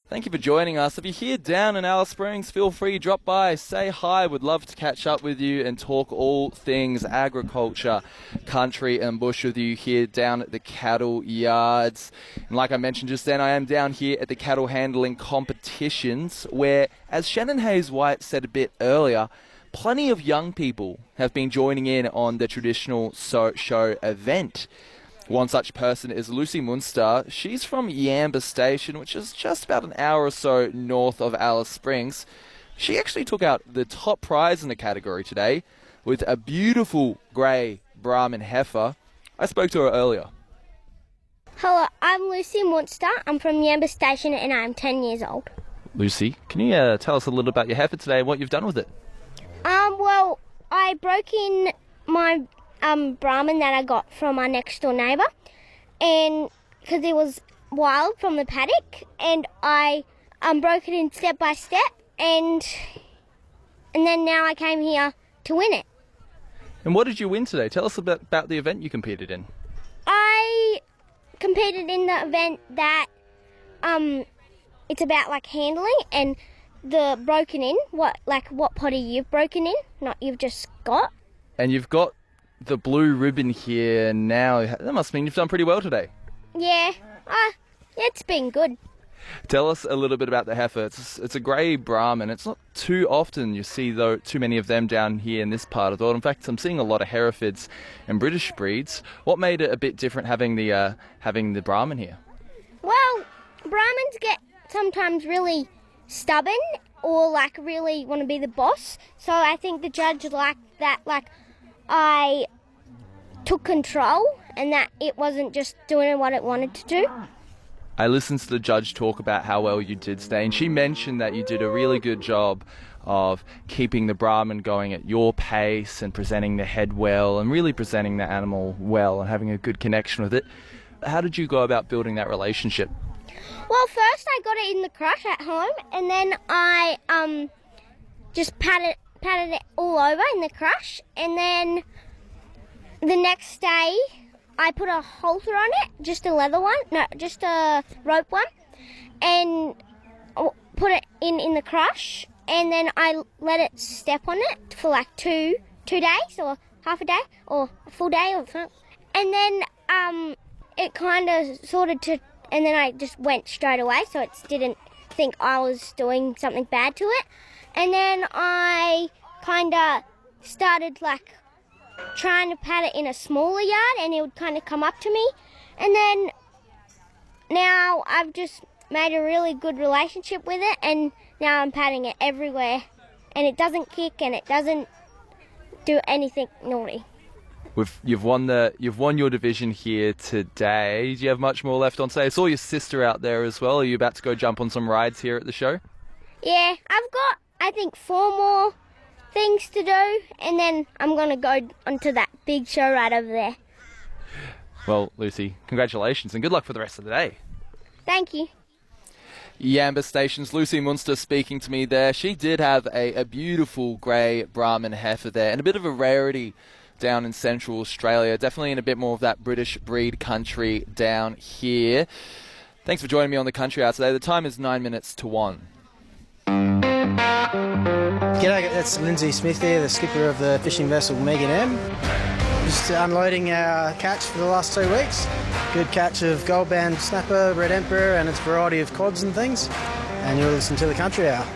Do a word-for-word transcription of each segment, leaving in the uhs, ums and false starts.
Thank you for joining us. If you're here down in Alice Springs, feel free to drop by, say hi. Would love to catch up with you and talk all things agriculture, country and bush with you here down at the cattle yards. And like I mentioned just then, I am down here at the cattle handling competitions where, as Shannon Hayes-White said a bit earlier, plenty of young people have been joining in on the traditional so- show event. One such person is Lucy Munster. She's from Yamba Station, which is just about an hour or so north of Alice Springs. She actually took out the top prize in the category today with a beautiful grey Brahman heifer. I spoke to her earlier. Hello, I'm Lucy Munster. I'm from Yamba Station and I'm ten years old. Lucy, can you uh, tell us a little about your heifer today and what you've done with it? Um, well, I broke in my um Brahman that I got from my next door neighbour, and because it was wild from the paddock, and I um broke it in step by step, and and then now I came here to win it. And what did you win today? Tell us about, about the event you competed in. I competed in the event that um it's about like handling and the broken in, what like what potty you've broken in, not you've just got. And you've got the blue ribbon here now. That must mean you've done pretty well today. Yeah, uh, it's been good. Tell us a little bit about the heifer. It's, it's a grey Brahman. It's not too often you see though too many of them down here in this part of the world. In fact, I'm seeing a lot of Herefords and British breeds. What made it a bit different having the uh, having the Brahman here? Well, Brahmans get sometimes really stubborn or like really want to be the boss. So I think the judge liked that, like I took control and that it wasn't just doing what it wanted to do. I listened to the judge talk about how well you did today, and she mentioned that you did a really good job of keeping the Brahman going at your pace and presenting the head well and really presenting the animal well and having a good connection with it. How did you go about building that relationship? Well, first I got it in the crush at home, and then I um just patted patted it all over in the crush, and then the next day I put a halter on it, just a leather one, no, just a rope one, and put it in in the crush, and then I let it step on it for like two two days or half a day or a full day or something, and then um it kind of sorted to, and then I just went straight away, so it didn't think I was doing something bad to it. And then I kind of started like trying to pat it in a smaller yard, and it would kind of come up to me. And then now I've just made a really good relationship with it, and now I'm patting it everywhere, and it doesn't kick and it doesn't do anything naughty. We've, you've won the you've won your division here today. Do you have much more left on? Say, I saw your sister out there as well. Are you about to go jump on some rides here at the show? Yeah, I've got I think four more things to do, and then I'm gonna go onto that big show right over there. Well, Lucy, congratulations and good luck for the rest of the day. Thank you. Yamba Station's Lucy Munster speaking to me there. She did have a, a beautiful grey Brahman heifer there, and a bit of a rarity down in Central Australia. Definitely in a bit more of that British breed country down here. Thanks for joining me on the Country Hour today. The time is nine minutes to one. G'day, that's Lindsay Smith here, the skipper of the fishing vessel Megan M. Just unloading our catch for the last two weeks. Good catch of gold-band snapper, red emperor, and its variety of cods and things. And you'll listen to the Country Hour.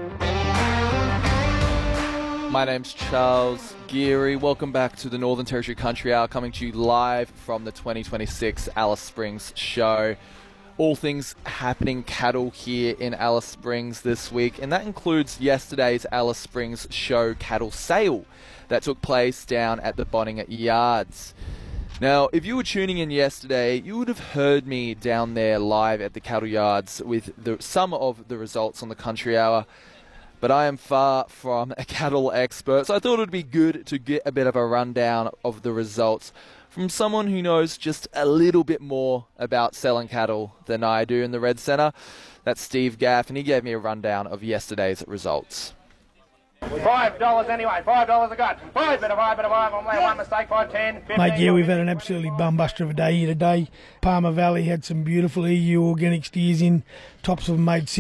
My name's Charles Geary. Welcome back to the Northern Territory Country Hour, coming to you live from the twenty twenty-six Alice Springs show. All things happening cattle here in Alice Springs this week, and that includes yesterday's Alice Springs show cattle sale that took place down at the Bonninga Yards. Now, if you were tuning in yesterday, you would have heard me down there live at the cattle yards with the, some of the results on the Country Hour. But I am far from a cattle expert, so I thought it would be good to get a bit of a rundown of the results from someone who knows just a little bit more about selling cattle than I do in the Red Centre. That's Steve Gaff, and he gave me a rundown of yesterday's results. Five dollars anyway, five dollars a gut. Five, bit of five, bit of five, I'm one mistake, five, ten, fifteen. Mate, yeah, we've had an absolutely bumbuster of a day here today. Palmer Valley had some beautiful E U organic steers in. Tops of them made